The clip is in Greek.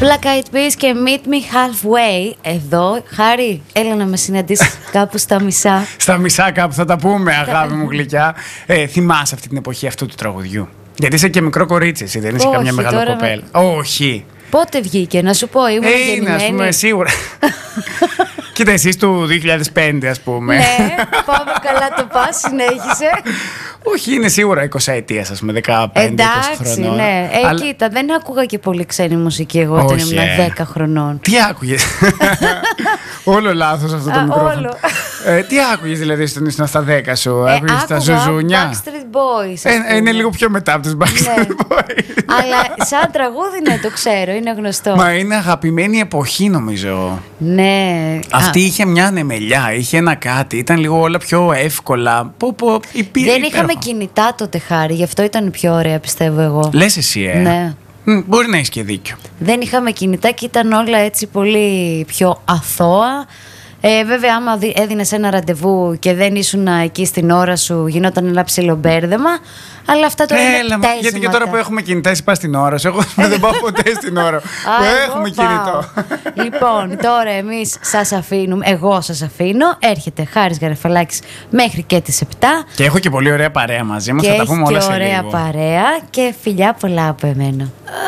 Black Eyed Peas και Meet Me Halfway. Εδώ, Χάρη, έλα να με συναντήσεις κάπου στα μισά. Στα μισά κάπου θα τα πούμε, αγάπη μου γλυκιά. Θυμάσαι αυτή την εποχή αυτού του τραγουδιού? Γιατί είσαι και μικρό κορίτσι, εσύ δεν είσαι καμιά μεγάλη κοπέλα. Όχι. Πότε βγήκε, να σου πω, ήμουν γεννημένη. Ας πούμε, σίγουρα. Κοίτα, εσείς του 2005, ας πούμε. Ναι, πάμε καλά, το πας, συνέχισε. Όχι, είναι σίγουρα 20ετίας, ας πούμε, 15-20 χρονών. Ναι. Κοίτα, δεν άκουγα και πολύ ξένη μουσική εγώ όταν ήμουν 10 χρονών. Τι άκουγες? Όλο λάθος αυτό το μικρόφωνο. Τι άκουγες δηλαδή στα 10 σου? Άκουγες τα Ζουζούνια? Backstreet Boys. Είναι λίγο πιο μετά από τους Backstreet Boys. Αλλά σαν τραγούδι, ναι, το ξέρω, είναι γνωστό. Μα είναι αγαπημένη εποχή, νομίζω. Ναι. Αυτή είχε μια ανεμελιά, είχε ένα κάτι, ήταν λίγο όλα πιο εύκολα. Δεν είχαμε κινητά τότε, Χάρη, γι' αυτό ήταν πιο ωραία, πιστεύω εγώ. Λες εσύ, Ναι. Μπορεί να έχεις και δίκιο. Δεν είχαμε κινητά και ήταν όλα έτσι πολύ πιο αθώα. Βέβαια, άμα έδινες ένα ραντεβού και δεν ήσουν εκεί στην ώρα σου, γινόταν ένα ψιλομπέρδεμα. Αλλά αυτά τώρα είναι πτέσματα. Γιατί και τώρα που έχουμε κινητά, εσύ πας στην ώρα σου. Εγώ δεν πάω ποτέ στην ώρα που έχουμε κινητό. Λοιπόν, τώρα εμείς σας αφήνουμε. Εγώ σας αφήνω. Έρχεται Χάρης Γαρεφαλάκης μέχρι και τις 7. Και έχω και πολύ ωραία παρέα μαζί μας. Θα τα πούμε όλα σε λίγο. Και ωραία παρέα και φιλιά πολλά από εμένα.